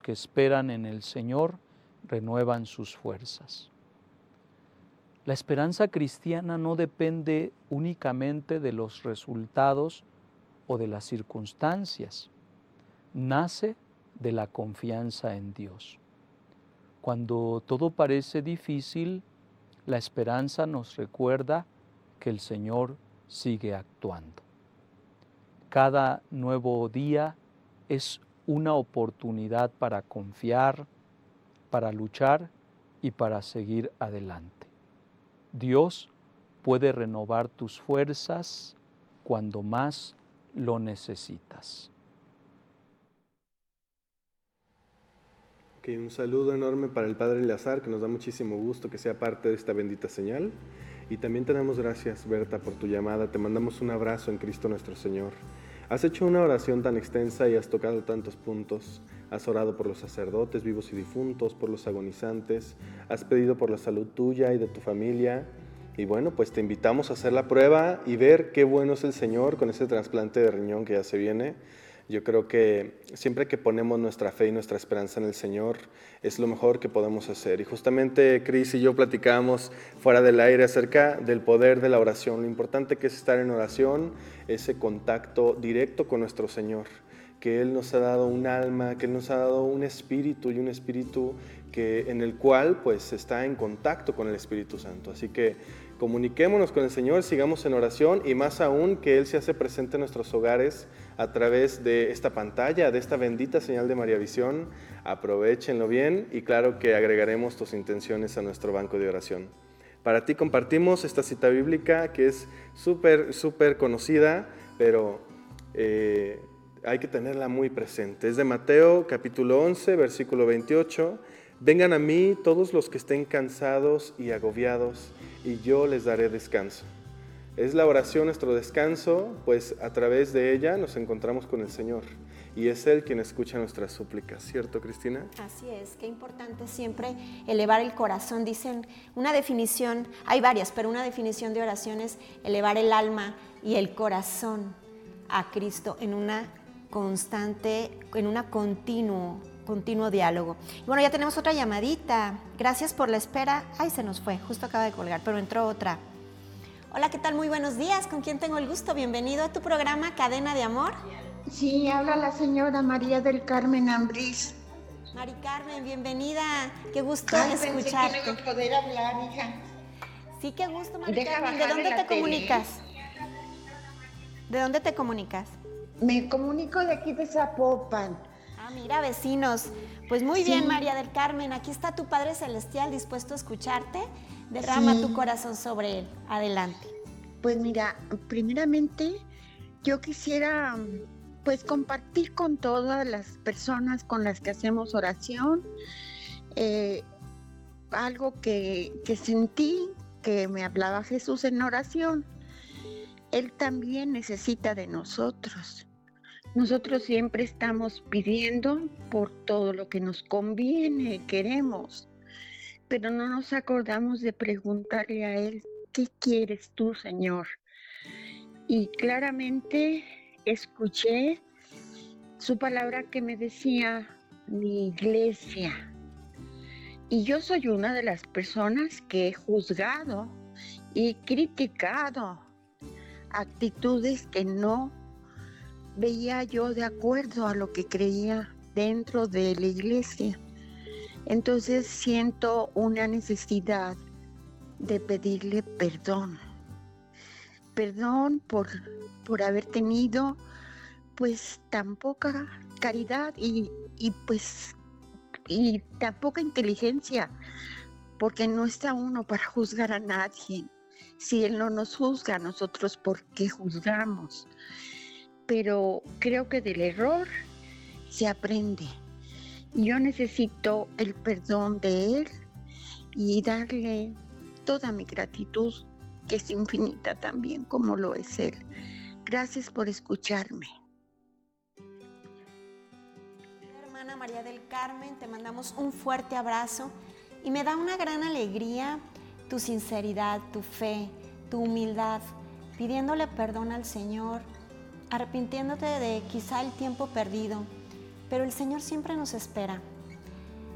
que esperan en el Señor renuevan sus fuerzas. La esperanza cristiana no depende únicamente de los resultados o de las circunstancias. Nace de la confianza en Dios. Cuando todo parece difícil, la esperanza nos recuerda que el Señor sigue actuando. Cada nuevo día es una oportunidad para confiar, para luchar y para seguir adelante. Dios puede renovar tus fuerzas cuando más lo necesitas. Okay, un saludo enorme para el Padre Eleazar, que nos da muchísimo gusto que sea parte de esta bendita señal. Y también te damos gracias, Berta, por tu llamada. Te mandamos un abrazo en Cristo nuestro Señor. Has hecho una oración tan extensa y has tocado tantos puntos. Has orado por los sacerdotes vivos y difuntos, por los agonizantes. Has pedido por la salud tuya y de tu familia. Y bueno, pues te invitamos a hacer la prueba y ver qué bueno es el Señor con ese trasplante de riñón que ya se viene. Yo creo que siempre que ponemos nuestra fe y nuestra esperanza en el Señor, es lo mejor que podemos hacer. Y justamente Cris y yo platicábamos fuera del aire acerca del poder de la oración, lo importante que es estar en oración, ese contacto directo con nuestro Señor, que Él nos ha dado un alma, que Él nos ha dado un espíritu, y un espíritu en el cual pues está en contacto con el Espíritu Santo. Así que comuniquémonos con el Señor, sigamos en oración, y más aún que Él se hace presente en nuestros hogares a través de esta pantalla, de esta bendita señal de María Visión. Aprovéchenlo bien y claro que agregaremos tus intenciones a nuestro banco de oración. Para ti compartimos esta cita bíblica que es súper conocida, pero hay que tenerla muy presente. Es de Mateo capítulo 11, versículo 28. Vengan a mí todos los que estén cansados y agobiados, y yo les daré descanso. Es la oración nuestro descanso, pues a través de ella nos encontramos con el Señor. Y es Él quien escucha nuestras súplicas, ¿cierto, Cristina? Así es, qué importante siempre elevar el corazón. Dicen una definición, hay varias, pero una definición de oración es elevar el alma y el corazón a Cristo en una constante, en una continuo diálogo. Y bueno, ya tenemos otra llamadita. Gracias por la espera. Ay, se nos fue, justo acaba de colgar, pero entró otra. Hola, ¿qué tal? Muy buenos días. ¿Con quién tengo el gusto? Bienvenido a tu programa Cadena de Amor. Sí, habla la señora María del Carmen Ambrís. Mari Carmen, bienvenida. Qué gusto escucharte. Pensé que no iba a poder hablar, hija. Sí, qué gusto, Mari Carmen. ¿De dónde te comunicas? ¿De dónde te comunicas? Me comunico de aquí de Zapopan. Ah, mira, vecinos. Pues muy bien, María del Carmen. Aquí está tu Padre Celestial dispuesto a escucharte. Derrama tu corazón sobre él. Adelante. Pues mira, primeramente yo quisiera pues compartir con todas las personas con las que hacemos oración algo que sentí que me hablaba Jesús en oración. Él también necesita de nosotros. Nosotros siempre estamos pidiendo por todo lo que nos conviene, queremos, pero no nos acordamos de preguntarle a Él, ¿qué quieres tú, Señor? Y claramente escuché su palabra que me decía, mi iglesia. Y yo soy una de las personas que he juzgado y criticado actitudes que no veía yo de acuerdo a lo que creía dentro de la iglesia. Entonces siento una necesidad de pedirle perdón. Perdón por haber tenido pues tan poca caridad y tan poca inteligencia, porque no está uno para juzgar a nadie. Si Él no nos juzga, nosotros ¿por qué juzgamos? Pero creo que del error se aprende. Yo necesito el perdón de Él y darle toda mi gratitud, que es infinita también como lo es Él. Gracias por escucharme. Hermana María del Carmen, te mandamos un fuerte abrazo y me da una gran alegría tu sinceridad, tu fe, tu humildad, pidiéndole perdón al Señor, arrepintiéndote de quizá el tiempo perdido, pero el Señor siempre nos espera.